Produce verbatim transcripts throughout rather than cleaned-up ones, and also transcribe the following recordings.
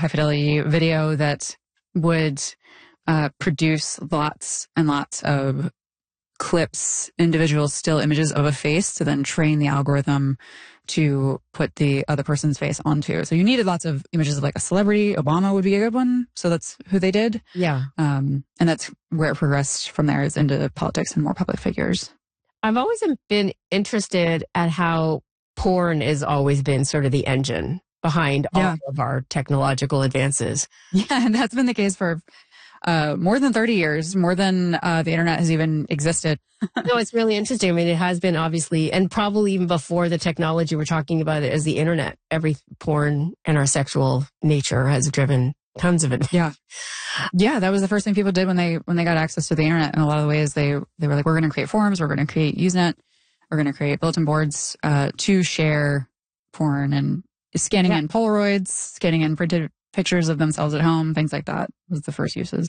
high fidelity video that would uh, produce lots and lots of clips, individual still images of a face to then train the algorithm to put the other person's face onto. So you needed lots of images of like a celebrity. Obama would be a good one. So that's who they did. Yeah. Um, and that's where it progressed from there, is into politics and more public figures. I've always been interested at how porn has always been sort of the engine behind all yeah. of our technological advances. Yeah, and that's been the case for uh, more than thirty years, more than uh, the internet has even existed. No, it's really interesting. I mean, it has been obviously, and probably even before the technology we're talking about it as the internet, every porn and our sexual nature has driven tons of it. Yeah. Yeah, that was the first thing people did when they when they got access to the internet. In a lot of the ways, they they were like, we're going to create forums, we're going to create Usenet, we're going to create bulletin boards uh, to share porn, and scanning yeah. in Polaroids, scanning in printed pictures of themselves at home, things like that was the first uses.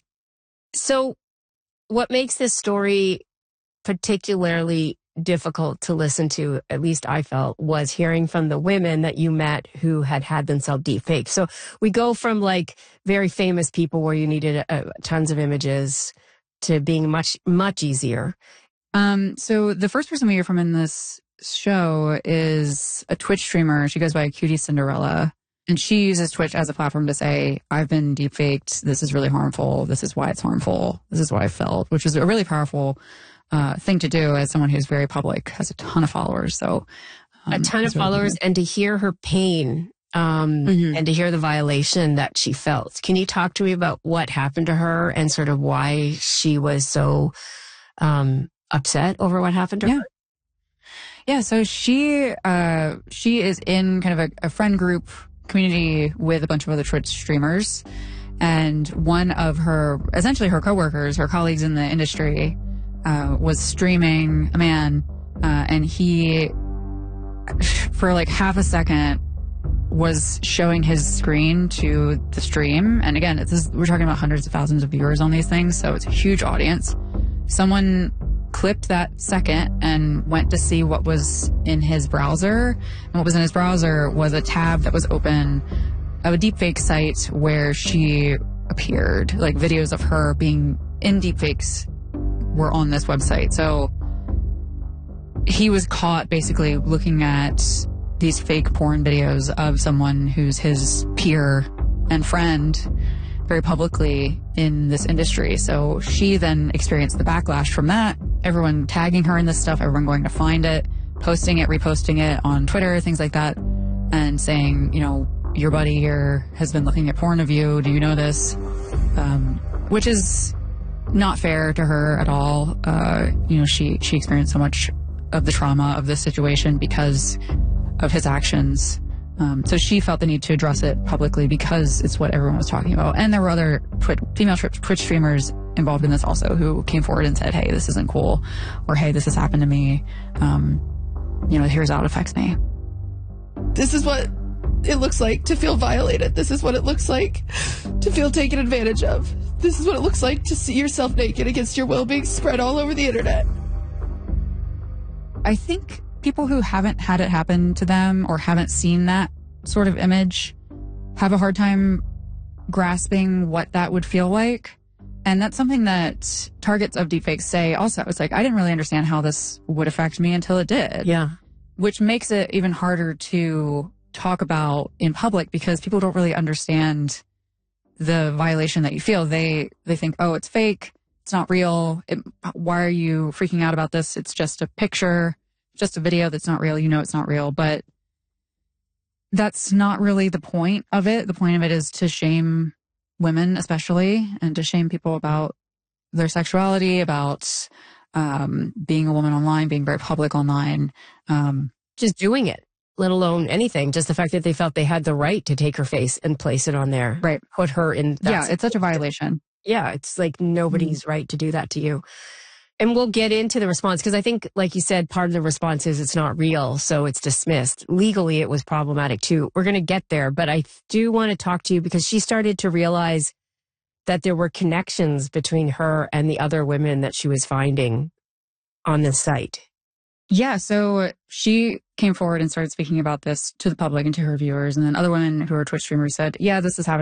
So what makes this story particularly difficult to listen to, at least I felt, was hearing from the women that you met who had had themselves deepfaked. So we go from like very famous people where you needed uh, tons of images to being much, much easier. Um, so the first person we hear from in this show is a Twitch streamer. She goes by Cutie Cinderella. And she uses Twitch as a platform to say, I've been deepfaked. This is really harmful. This is why it's harmful. This is why I felt, which is a really powerful uh, thing to do as someone who's very public, has a ton of followers. So um, a ton of followers, really and to hear her pain um, mm-hmm. and to hear the violation that she felt. Can you talk to me about what happened to her and sort of why she was so um, upset over what happened to yeah. her? Yeah. So she uh, she is in kind of a, a friend group community with a bunch of other Twitch streamers, and one of her, essentially her coworkers, her colleagues in the industry, uh, was streaming a man, uh, and he, for like half a second, was showing his screen to the stream. And again, it's this, we're talking about hundreds of thousands of viewers on these things, so it's a huge audience. Someone clipped that second and went to see what was in his browser. And what was in his browser was a tab that was open of a deepfake site where she appeared. Like videos of her being in deepfakes were on this website. So he was caught basically looking at these fake porn videos of someone who's his peer and friend very publicly in this industry. So she then experienced the backlash from that. Everyone tagging her in this stuff, everyone going to find it, posting it, reposting it on Twitter, things like that, and saying, you know, your buddy here has been looking at porn of you. Do you know this? Um, which is not fair to her at all. Uh, you know, she, she experienced so much of the trauma of this situation because of his actions. Um, so she felt the need to address it publicly because it's what everyone was talking about. And there were other Twitch, female Twitch streamers involved in this also who came forward and said, hey, this isn't cool, or hey, this has happened to me. Um, you know, here's how it affects me. This is what it looks like to feel violated. This is what it looks like to feel taken advantage of. This is what it looks like to see yourself naked against your will being spread all over the internet. I think people who haven't had it happen to them or haven't seen that sort of image have a hard time grasping what that would feel like. And that's something that targets of deepfakes say also. It's like, I didn't really understand how this would affect me until it did. Yeah. Which makes it even harder to talk about in public because people don't really understand the violation that you feel. They, they think, oh, it's fake. It's not real. It, why are you freaking out about this? It's just a picture, just a video that's not real. You know, it's not real, but that's not really the point of it. The point of it is to shame women, especially, and to shame people about their sexuality, about um, being a woman online, being very public online. Um, just doing it, let alone anything. Just the fact that they felt they had the right to take her face and place it on there. Right. Put her in. Yeah, it's such a violation. Yeah, it's like nobody's mm-hmm. right to do that to you. And we'll get into the response because I think, like you said, part of the response is it's not real, so it's dismissed. Legally, it was problematic too. We're going to get there, but I do want to talk to you because she started to realize that there were connections between her and the other women that she was finding on this site. Yeah, so she came forward and started speaking about this to the public and to her viewers, and then other women who are Twitch streamers said, yeah, this is happening.